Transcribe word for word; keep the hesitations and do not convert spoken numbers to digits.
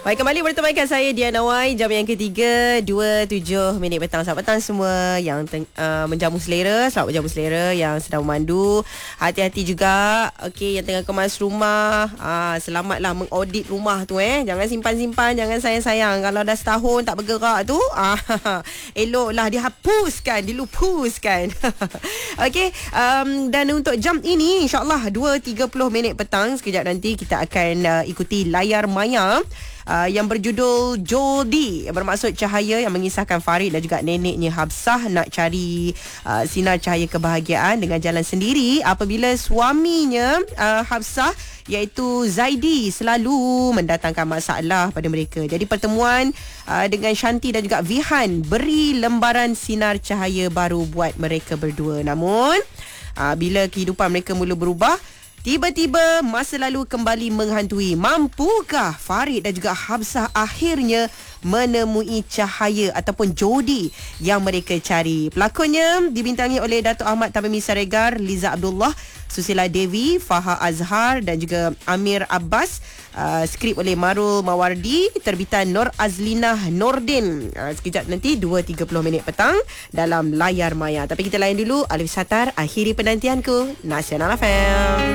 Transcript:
Baik, kembali bertemankan saya Diana Wai. Jam yang ketiga, dua puluh tujuh minit petang. Selamat petang semua yang teng- uh, menjamu selera. Selamat menjamu selera yang sedang memandu. Hati-hati juga. Okey, yang tengah kemas rumah, uh, selamatlah mengaudit rumah tu eh. Jangan simpan-simpan, jangan sayang-sayang. Kalau dah setahun tak bergerak tu, uh, eloklah dihapuskan, dilupuskan. Okey, um, dan untuk jam ini insya-Allah dua tiga puluh minit petang, sekejap nanti kita akan uh, ikuti layar maya Uh, yang berjudul Jodi, yang bermaksud cahaya, yang mengisahkan Farid dan juga neneknya Habsah nak cari uh, sinar cahaya kebahagiaan dengan jalan sendiri apabila suaminya uh, Habsah iaitu Zaidi selalu mendatangkan masalah pada mereka. Jadi pertemuan uh, dengan Shanti dan juga Vihan beri lembaran sinar cahaya baru buat mereka berdua. Namun uh, bila kehidupan mereka mula berubah, tiba-tiba masa lalu kembali menghantui. Mampukah Farid dan juga Habsah akhirnya menemui cahaya ataupun jodi yang mereka cari? Pelakonnya dibintangi oleh Dato' Ahmad Tamimi Saregar, Liza Abdullah, Susila Devi, Faha Azhar dan juga Amir Abbas. Uh, skrip oleh Marul Mawardi, terbitan Nur Azlinah Nordin. Uh, sekejap nanti dua tiga puluh minit petang dalam layar maya. Tapi kita layan dulu Alif Satar, akhiri penantianku, Nasional F M.